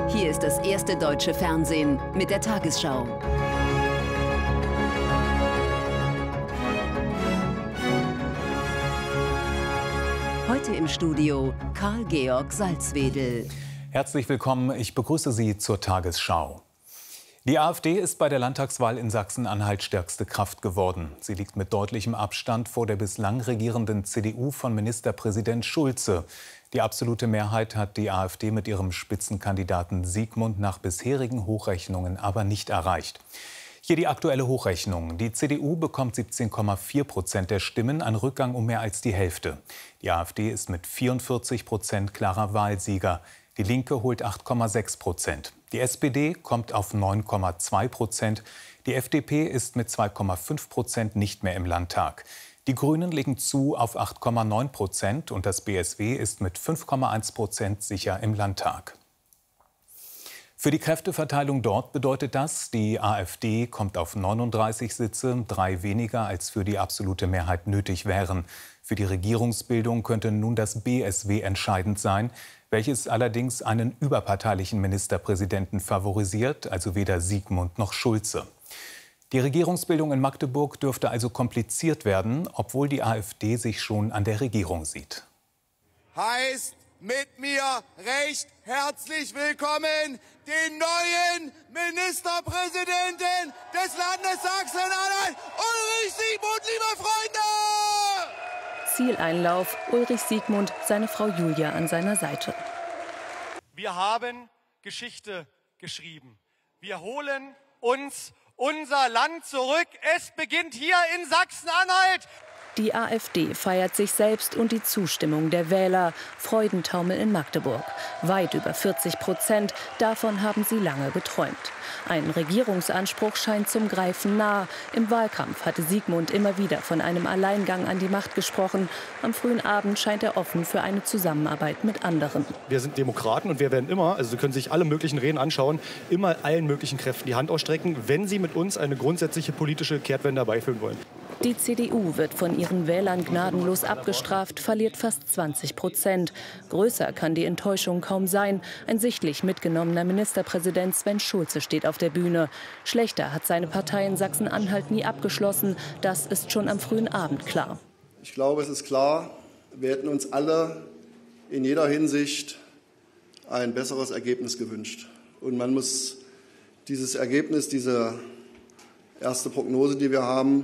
Hier ist das erste deutsche Fernsehen mit der Tagesschau. Heute im Studio Karl-Georg Salzwedel. Herzlich willkommen, ich begrüße Sie zur Tagesschau. Die AfD ist bei der Landtagswahl in Sachsen-Anhalt stärkste Kraft geworden. Sie liegt mit deutlichem Abstand vor der bislang regierenden CDU von Ministerpräsident Schulze. Die absolute Mehrheit hat die AfD mit ihrem Spitzenkandidaten Siegmund nach bisherigen Hochrechnungen aber nicht erreicht. Hier die aktuelle Hochrechnung. Die CDU bekommt 17,4% der Stimmen, ein Rückgang um mehr als die Hälfte. Die AfD ist mit 44% klarer Wahlsieger. Die Linke holt 8,6%. Die SPD kommt auf 9,2%. Die FDP ist mit 2,5% nicht mehr im Landtag. Die Grünen legen zu auf 8,9% und das BSW ist mit 5,1% sicher im Landtag. Für die Kräfteverteilung dort bedeutet das, die AfD kommt auf 39 Sitze, 3 weniger als für die absolute Mehrheit nötig wären. Für die Regierungsbildung könnte nun das BSW entscheidend sein, welches allerdings einen überparteilichen Ministerpräsidenten favorisiert, also weder Siegmund noch Schulze. Die Regierungsbildung in Magdeburg dürfte also kompliziert werden, obwohl die AfD sich schon an der Regierung sieht. Heißt mit mir recht herzlich willkommen den neuen Ministerpräsidenten des Landes Sachsen-Anhalt, Ulrich Siegmund, liebe Freunde! Zieleinlauf, Ulrich Siegmund, seine Frau Julia an seiner Seite. Wir haben Geschichte geschrieben. Wir holen uns unser Land zurück. Es beginnt hier in Sachsen-Anhalt. Die AfD feiert sich selbst und die Zustimmung der Wähler. Freudentaumel in Magdeburg. Weit über 40%. Davon haben sie lange geträumt. Ein Regierungsanspruch scheint zum Greifen nah. Im Wahlkampf hatte Siegmund immer wieder von einem Alleingang an die Macht gesprochen. Am frühen Abend scheint er offen für eine Zusammenarbeit mit anderen. Wir sind Demokraten und wir werden immer, also Sie können sich alle möglichen Reden anschauen, immer allen möglichen Kräften die Hand ausstrecken, wenn sie mit uns eine grundsätzliche politische Kehrtwende herbeiführen wollen. Die CDU wird von ihren Wählern gnadenlos abgestraft, verliert fast 20%. Größer kann die Enttäuschung kaum sein. Ein sichtlich mitgenommener Ministerpräsident Sven Schulze steht auf der Bühne. Schlechter hat seine Partei in Sachsen-Anhalt nie abgeschlossen. Das ist schon am frühen Abend klar. Ich glaube, es ist klar, wir hätten uns alle in jeder Hinsicht ein besseres Ergebnis gewünscht. Und man muss dieses Ergebnis, diese erste Prognose, die wir haben,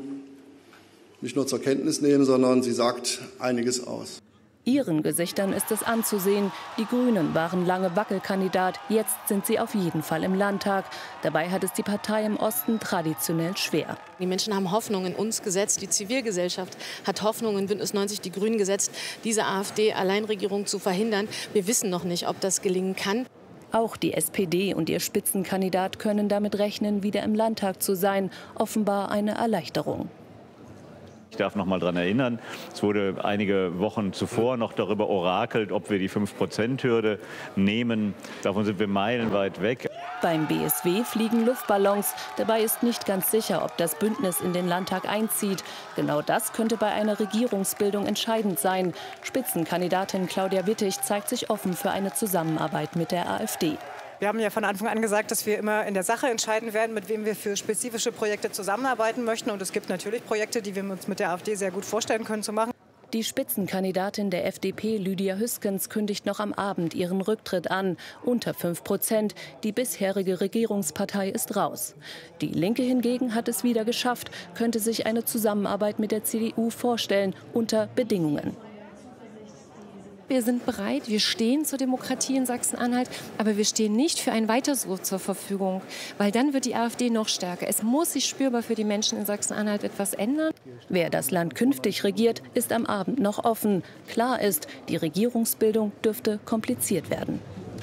nicht nur zur Kenntnis nehmen, sondern sie sagt einiges aus. Ihren Gesichtern ist es anzusehen. Die Grünen waren lange Wackelkandidat. Jetzt sind sie auf jeden Fall im Landtag. Dabei hat es die Partei im Osten traditionell schwer. Die Menschen haben Hoffnung in uns gesetzt. Die Zivilgesellschaft hat Hoffnung in Bündnis 90 Die Grünen gesetzt, diese AfD-Alleinregierung zu verhindern. Wir wissen noch nicht, ob das gelingen kann. Auch die SPD und ihr Spitzenkandidat können damit rechnen, wieder im Landtag zu sein. Offenbar eine Erleichterung. Ich darf noch mal daran erinnern, es wurde einige Wochen zuvor noch darüber orakelt, ob wir die 5%-Hürde nehmen. Davon sind wir meilenweit weg. Beim BSW fliegen Luftballons. Dabei ist nicht ganz sicher, ob das Bündnis in den Landtag einzieht. Genau das könnte bei einer Regierungsbildung entscheidend sein. Spitzenkandidatin Claudia Wittig zeigt sich offen für eine Zusammenarbeit mit der AfD. Wir haben ja von Anfang an gesagt, dass wir immer in der Sache entscheiden werden, mit wem wir für spezifische Projekte zusammenarbeiten möchten. Und es gibt natürlich Projekte, die wir uns mit der AfD sehr gut vorstellen können zu machen. Die Spitzenkandidatin der FDP, Lydia Hüskens, kündigt noch am Abend ihren Rücktritt an. Unter 5%. Die bisherige Regierungspartei ist raus. Die Linke hingegen hat es wieder geschafft, könnte sich eine Zusammenarbeit mit der CDU vorstellen, unter Bedingungen. Wir sind bereit, wir stehen zur Demokratie in Sachsen-Anhalt, aber wir stehen nicht für ein Weiterso zur Verfügung, weil dann wird die AfD noch stärker. Es muss sich spürbar für die Menschen in Sachsen-Anhalt etwas ändern. Wer das Land künftig regiert, ist am Abend noch offen. Klar ist, die Regierungsbildung dürfte kompliziert werden.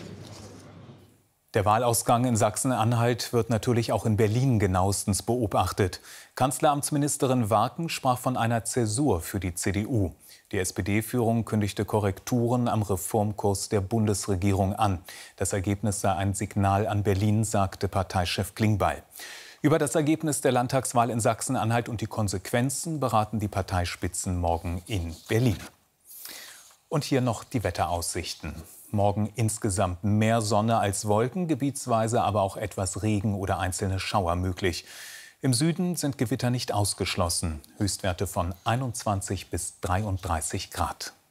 Der Wahlausgang in Sachsen-Anhalt wird natürlich auch in Berlin genauestens beobachtet. Kanzleramtsministerin Warken sprach von einer Zäsur für die CDU. Die SPD-Führung kündigte Korrekturen am Reformkurs der Bundesregierung an. Das Ergebnis sei ein Signal an Berlin, sagte Parteichef Klingbeil. Über das Ergebnis der Landtagswahl in Sachsen-Anhalt und die Konsequenzen beraten die Parteispitzen morgen in Berlin. Und hier noch die Wetteraussichten. Morgen insgesamt mehr Sonne als Wolken, gebietsweise aber auch etwas Regen oder einzelne Schauer möglich. Im Süden sind Gewitter nicht ausgeschlossen. Höchstwerte von 21 bis 33 Grad.